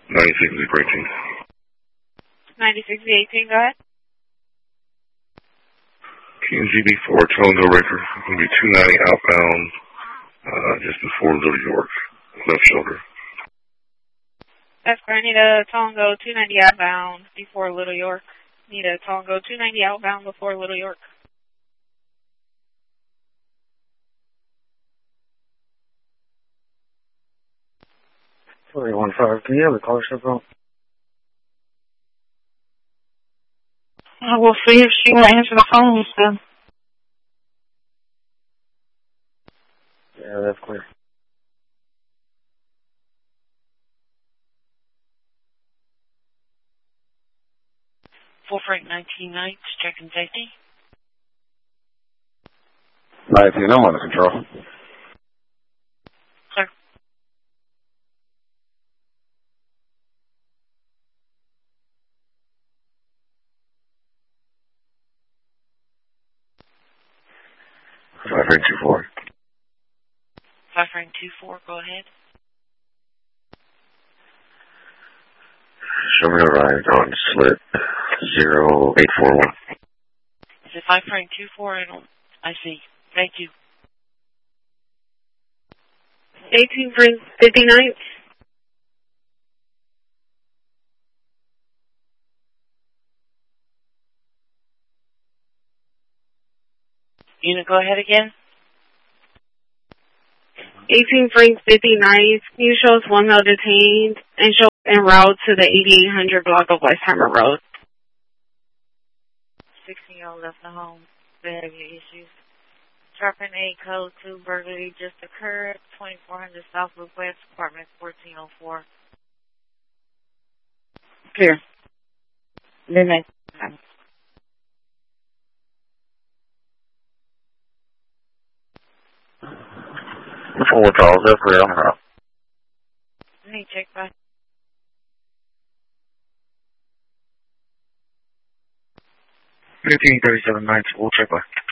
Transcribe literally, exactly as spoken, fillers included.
ninety-six eighteen. ninety-six eighteen, go ahead. K N G B four, Tango Raker. Going to be two ninety outbound, uh, just before Little York, left shoulder. That's correct. I need a Tango two ninety outbound before Little York. Need a Tango two ninety outbound before Little York. three one five, can you have the car ship out? Uh, we'll see if she will answer the phone, then. Yeah, that's clear. Full Frank nineteen nights, checking safety. nineteen, I'm under control. Sir. Five Frank two four. Five Frank two four, go ahead. Show me a ride on slit zero eight four one. Is it Five Frank two four? I don't, I see. Thank you. eighteen Frank fifty-nine. Unit, go ahead again. eighteen Frank fifty-nine. You show us one male detained and show en route to the eighty-eight hundred block of Westheimer Road. sixteen-year-old left the home. Behavior issues. Sharpen A code two burglary just occurred. twenty-four hundred South Loop West, apartment fourteen oh four. Clear. Midnight. Four calls, that's clear, I'm out. Let me check back. fifteen thirty-seven nights, we'll check back.